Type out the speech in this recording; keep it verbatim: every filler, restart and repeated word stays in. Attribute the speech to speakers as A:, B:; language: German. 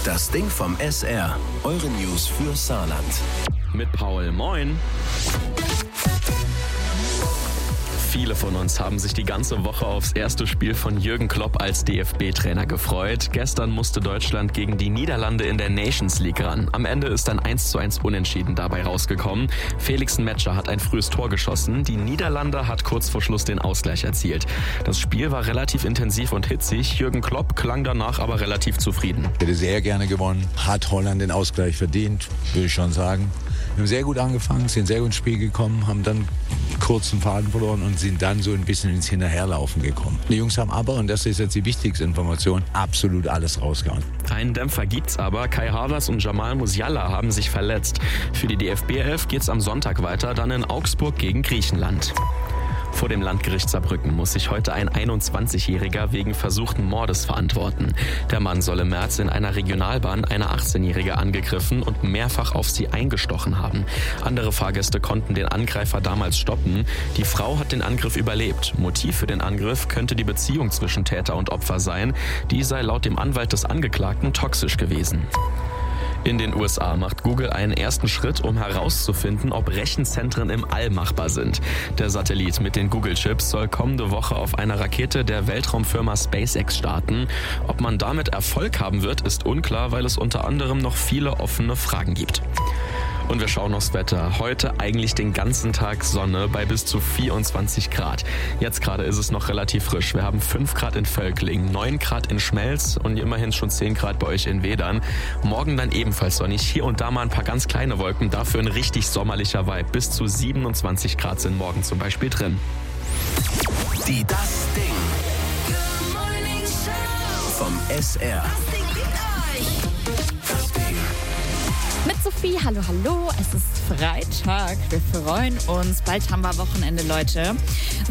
A: Das Ding vom S R. Eure News für Saarland.
B: Mit Paul. Moin. Viele von uns haben sich die ganze Woche aufs erste Spiel von Jürgen Klopp als D F B-Trainer gefreut. Gestern musste Deutschland gegen die Niederlande in der Nations League ran. Am Ende ist ein eins zu eins Unentschieden dabei rausgekommen. Felix Metscher hat ein frühes Tor geschossen. Die Niederlande hat kurz vor Schluss den Ausgleich erzielt. Das Spiel war relativ intensiv und hitzig. Jürgen Klopp klang danach aber relativ zufrieden.
C: Ich hätte sehr gerne gewonnen. Hat Holland den Ausgleich verdient, würde ich schon sagen. Wir haben sehr gut angefangen, sind sehr gut ins Spiel gekommen, haben dann kurz den Faden verloren und sind dann so ein bisschen ins Hinterherlaufen gekommen. Die Jungs haben aber, und das ist jetzt die wichtigste Information, absolut alles rausgehauen.
B: Einen Dämpfer gibt's aber. Kai Havertz und Jamal Musiala haben sich verletzt. Für die D F B elf geht's am Sonntag weiter, dann in Augsburg gegen Griechenland. Vor dem Landgericht Saarbrücken muss sich heute ein einundzwanzigjähriger wegen versuchten Mordes verantworten. Der Mann soll im März in einer Regionalbahn eine achtzehnjährige angegriffen und mehrfach auf sie eingestochen haben. Andere Fahrgäste konnten den Angreifer damals stoppen. Die Frau hat den Angriff überlebt. Motiv für den Angriff könnte die Beziehung zwischen Täter und Opfer sein. Die sei laut dem Anwalt des Angeklagten toxisch gewesen. In den U S A macht Google einen ersten Schritt, um herauszufinden, ob Rechenzentren im All machbar sind. Der Satellit mit den Google-Chips soll kommende Woche auf einer Rakete der Weltraumfirma SpaceX starten. Ob man damit Erfolg haben wird, ist unklar, weil es unter anderem noch viele offene Fragen gibt. Und wir schauen aufs Wetter. Heute eigentlich den ganzen Tag Sonne bei bis zu vierundzwanzig Grad. Jetzt gerade ist es noch relativ frisch. Wir haben fünf Grad in Völkling, neun Grad in Schmelz und immerhin schon zehn Grad bei euch in Wedern. Morgen dann ebenfalls sonnig. Hier und da mal ein paar ganz kleine Wolken. Dafür ein richtig sommerlicher Vibe. Bis zu siebenundzwanzig Grad sind morgen zum Beispiel drin.
A: Die Das Ding vom S R.
D: Mit Sophie, hallo, hallo, es ist Freitag, wir freuen uns, bald haben wir Wochenende, Leute.